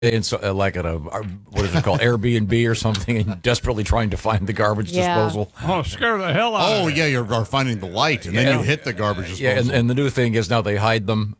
in like at a what is it called, Airbnb or something, and desperately trying to find the garbage disposal. Oh, scare the hell out of Oh, me. yeah, you're finding the light, and then you hit the garbage disposal. Yeah, and the new thing is now they hide them.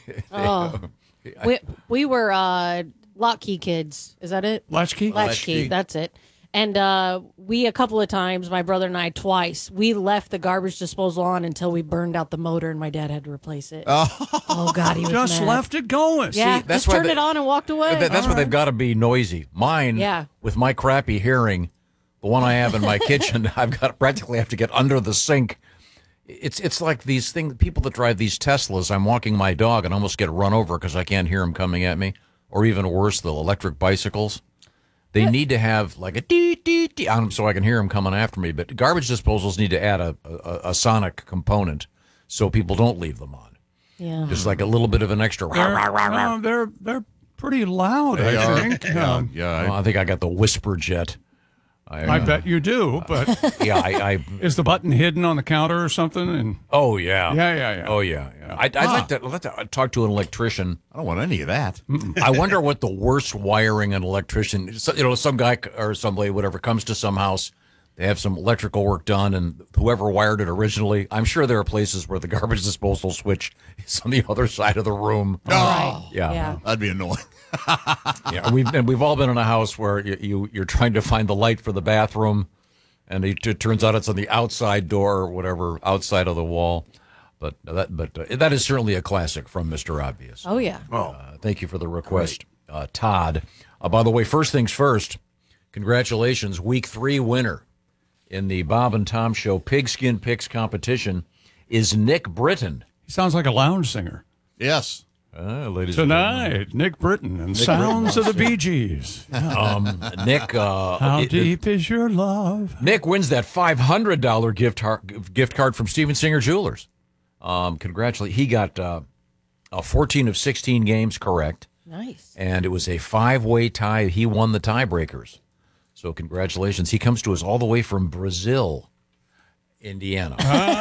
We were lock key kids. Is that it? Latchkey? Latchkey. That's it. And we, a couple of times, my brother and I twice, we left the garbage disposal on until we burned out the motor and my dad had to replace it. Oh God, he was Just mad. left it going. Yeah, that's just why turned it on and walked away. That's why they've got to be noisy. Mine, with my crappy hearing, the one I have in my kitchen, I've got practically have to get under the sink. It's like these people that drive these Teslas. I'm walking my dog and almost get run over because I can't hear them coming at me. Or even worse, the electric bicycles. They need to have like a dee on them so I can hear them coming after me. But garbage disposals need to add a sonic component so people don't leave them on. Yeah, just like a little bit of an extra. They're pretty loud. I think. I think I got the whisper jet. I bet you do, but yeah, is the button hidden on the counter or something? And oh yeah, yeah. Oh yeah. I'd like to talk to an electrician. I don't want any of that. I wonder what the worst wiring an electrician. Some guy or somebody, whatever, comes to some house. They have some electrical work done, and whoever wired it originally. I'm sure there are places where the garbage disposal switch is on the other side of the room. Oh, yeah. That'd be annoying. Yeah, we've all been in a house where you're trying to find the light for the bathroom, and it turns out it's on the outside door or whatever, outside of the wall. But that is certainly a classic from Mr. Obvious. Oh yeah. Thank you for the request, Todd. By the way, first things first. Congratulations, Week 3 winner in the Bob and Tom Show Pigskin Picks competition is Nick Britton. He sounds like a lounge singer. Yes. Ladies Tonight, Nick Britton and Sounds of the Bee Gees. Nick, how deep is your love? Nick wins that $500 gift card from Steven Singer Jewelers. Congratulations. He got 14 of 16 games correct. Nice. And it was a 5-way tie. He won the tiebreakers. So congratulations. He comes to us all the way from Brazil, Indiana.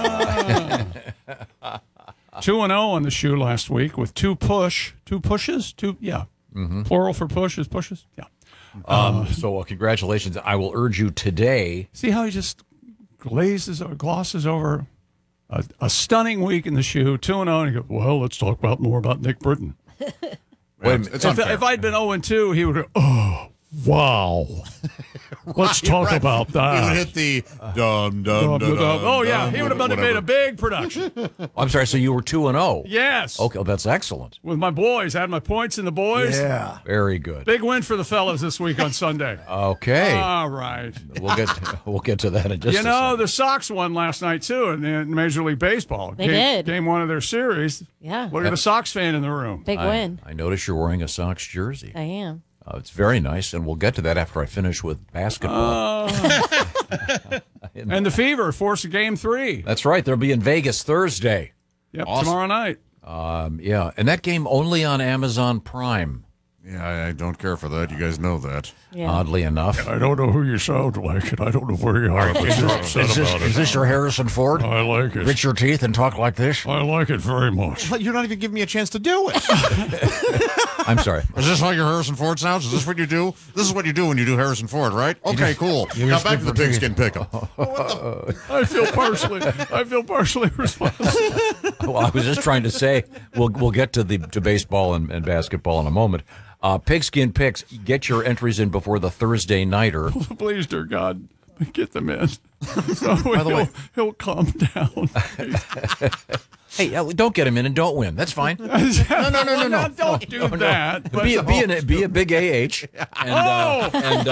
2-0 on the shoe last week with two pushes. Plural for pushes. Yeah. So congratulations. I will urge you today. See how he just glosses over a stunning week in the shoe. 2-0, and he goes, well, let's talk more about Nick Britton. If I'd been 0-2, he would go, oh, wow. Let's talk about that. He would hit the dum dum dum. Oh yeah, he would have made a big production. I'm sorry. So you were 2-0. Yes. Okay, well, that's excellent. With my boys, I had my points in the boys. Yeah, very good. Big win for the fellas this week on Sunday. Okay. All right. We'll get to that in just a second. The Sox won last night too in Major League Baseball. They did. Game 1 of their series. Yeah. Look at the Sox fan in the room. Big win. I notice you're wearing a Sox jersey. I am. It's very nice, and we'll get to that after I finish with basketball. And the Fever forced a Game 3. That's right. They'll be in Vegas Thursday. Yep, awesome. Tomorrow night. Yeah, and that game only on Amazon Prime. Yeah, I don't care for that. You guys know that. Yeah. Oddly enough. I don't know who you sound like, and I don't know where you are, but you're upset about it. Is this your Harrison Ford? I like it. Grit your teeth and talk like this? I like it very much. You're not even giving me a chance to do it. I'm sorry. Is this how your Harrison Ford sounds? Is this what you do? This is what you do when you do Harrison Ford, right? Okay, cool. Now back to the pigskin pickup. I feel partially responsible. Well, I was just trying to say we'll get to baseball and basketball in a moment. Pigskin Picks, get your entries in before the Thursday nighter. Please, dear God, get them in. So he'll calm down. Hey, don't get him in and don't win. That's fine. No. Don't do that. Be a big AH. And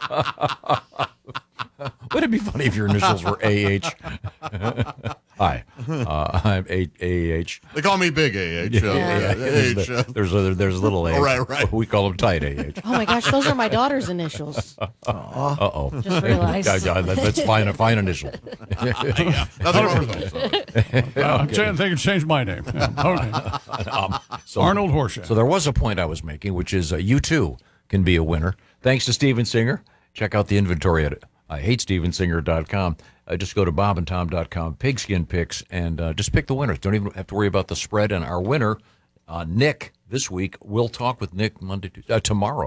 would it be funny if your initials were AH? Hi, I'm AH. They call me Big AH. There's little AH. Oh, right. We call them tight AH. Oh my gosh, those are my daughter's initials. Uh-oh. Just realized. That's fine. A fine initial. Nothing wrong with those. I'm thinking change my name. Yeah. Okay. Arnold Horseshoe. So there was a point I was making, which is you too can be a winner. Thanks to Steven Singer. Check out the inventory at IHateStevenSinger.com. Just go to bobandtom.com, Pigskin Picks, and just pick the winners. Don't even have to worry about the spread. And our winner, Nick this week. We'll talk with Nick tomorrow.